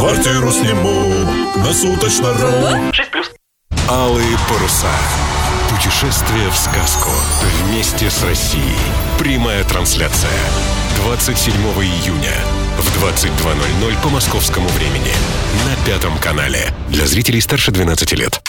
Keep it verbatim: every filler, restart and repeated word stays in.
Квартиру сниму на суточно.ру. шесть плюс. Алые паруса. Путешествие в сказку. Вместе с Россией. Прямая трансляция. двадцать седьмого июня в двадцать два ноль ноль по московскому времени. На Пятом канале. Для зрителей старше двенадцати лет.